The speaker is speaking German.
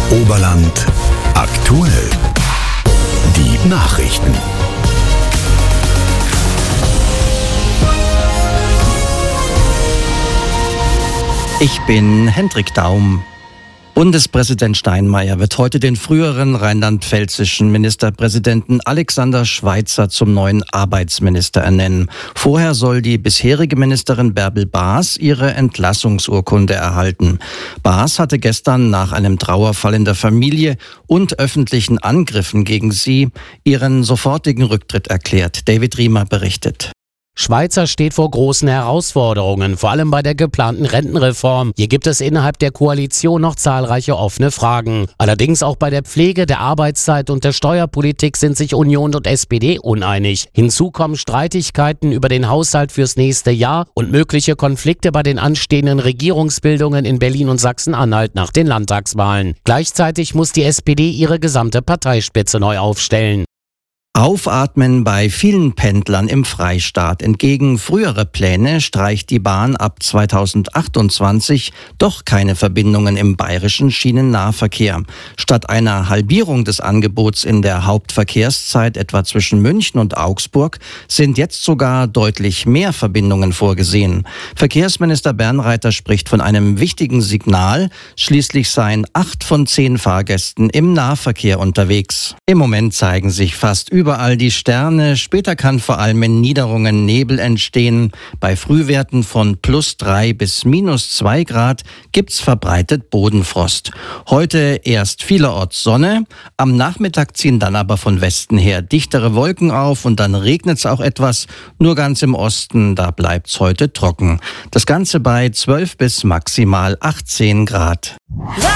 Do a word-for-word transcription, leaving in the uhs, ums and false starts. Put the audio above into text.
Oberland aktuell. Die Nachrichten. Ich bin Hendrik Daum. Bundespräsident Steinmeier wird heute den früheren rheinland-pfälzischen Ministerpräsidenten Alexander Schweitzer zum neuen Arbeitsminister ernennen. Vorher soll die bisherige Ministerin Bärbel Baas ihre Entlassungsurkunde erhalten. Baas hatte gestern nach einem Trauerfall in der Familie und öffentlichen Angriffen gegen sie ihren sofortigen Rücktritt erklärt. David Riemer berichtet. Schweitzer steht vor großen Herausforderungen, vor allem bei der geplanten Rentenreform. Hier gibt es innerhalb der Koalition noch zahlreiche offene Fragen. Allerdings auch bei der Pflege, der Arbeitszeit und der Steuerpolitik sind sich Union und S P D uneinig. Hinzu kommen Streitigkeiten über den Haushalt fürs nächste Jahr und mögliche Konflikte bei den anstehenden Regierungsbildungen in Berlin und Sachsen-Anhalt nach den Landtagswahlen. Gleichzeitig muss die S P D ihre gesamte Parteispitze neu aufstellen. Aufatmen bei vielen Pendlern im Freistaat. Entgegen früherer Pläne streicht die Bahn ab zweitausendachtundzwanzig doch keine Verbindungen im bayerischen Schienennahverkehr. Statt einer Halbierung des Angebots in der Hauptverkehrszeit, etwa zwischen München und Augsburg, sind jetzt sogar deutlich mehr Verbindungen vorgesehen. Verkehrsminister Bernreiter spricht von einem wichtigen Signal. Schließlich seien acht von zehn Fahrgästen im Nahverkehr unterwegs. Im Moment zeigen sich fast über Überall die Sterne. Später kann vor allem in Niederungen Nebel entstehen. Bei Frühwerten von plus drei bis minus zwei Grad gibt's verbreitet Bodenfrost. Heute erst vielerorts Sonne. Am Nachmittag ziehen dann aber von Westen her dichtere Wolken auf und dann regnet's auch etwas. Nur ganz im Osten, da bleibt's heute trocken. Das Ganze bei zwölf bis maximal achtzehn Grad.